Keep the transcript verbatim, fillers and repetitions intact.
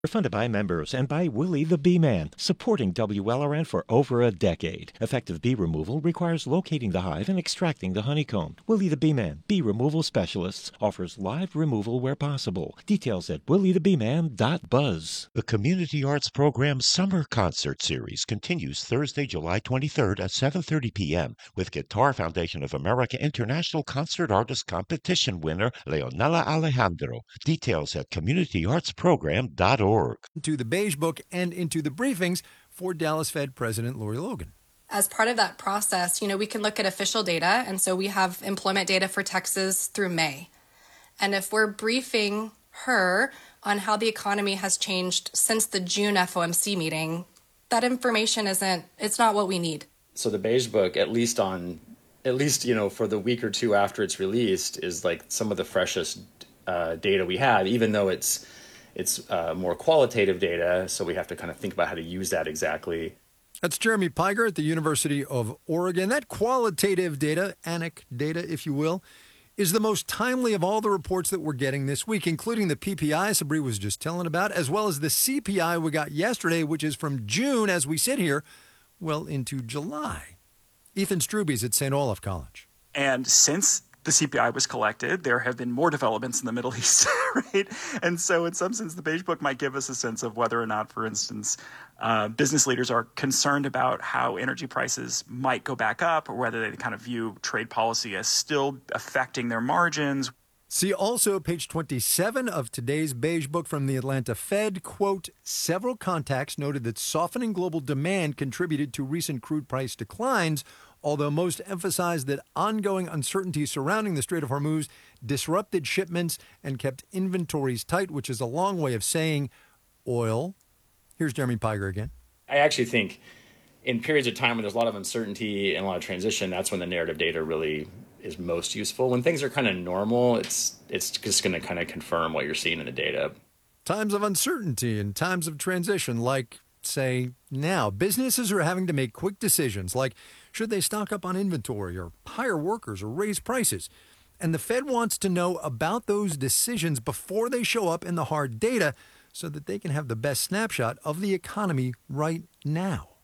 Funded by members and by Willie the Bee Man, supporting W L R N for over a decade. Effective bee removal requires locating the hive and extracting the honeycomb. Willie the Bee Man, bee removal specialists, offers live removal where possible. Details at willie the bee man dot buzz. The Community Arts Program Summer Concert Series continues Thursday, July twenty-third at seven thirty p.m. with Guitar Foundation of America International Concert Artist Competition winner Leonela Alejandro. Details at community arts program dot org. To the Beige Book and into the briefings for Dallas Fed President Lori Logan. As part of that process, you know, we can look at official data, and so we have employment data for Texas through May. And if we're briefing her on how the economy has changed since the June F O M C meeting, that information isn't, it's not what we need. So the Beige Book, at least on, at least, you know, for the week or two after it's released, is like some of the freshest uh, data we have, even though it's It's uh, more qualitative data, so we have to kind of think about how to use that exactly. That's Jeremy Piger at the University of Oregon. That qualitative data, A N A C data, if you will, is the most timely of all the reports that we're getting this week, including the P P I Sabri was just telling about, as well as the C P I we got yesterday, which is from June as we sit here, well, into July. Ethan Struby's at Saint Olaf College. And since the C P I was collected, there have been more developments in the Middle East, right? And so in some sense, the Beige Book might give us a sense of whether or not, for instance, uh, business leaders are concerned about how energy prices might go back up, or whether they kind of view trade policy as still affecting their margins. See also page twenty-seven of today's Beige Book from the Atlanta Fed, quote, several contacts noted that softening global demand contributed to recent crude price declines, although most emphasized that ongoing uncertainty surrounding the Strait of Hormuz disrupted shipments and kept inventories tight, which is a long way of saying oil. Here's Jeremy Piger again. I actually think in periods of time when there's a lot of uncertainty and a lot of transition, that's when the narrative data really is most useful. When things are kind of normal, it's it's just going to kind of confirm what you're seeing in the data. Times of uncertainty and times of transition, like, say, now, businesses are having to make quick decisions, like should they stock up on inventory or hire workers or raise prices? And the Fed wants to know about those decisions before they show up in the hard data so that they can have the best snapshot of the economy right now.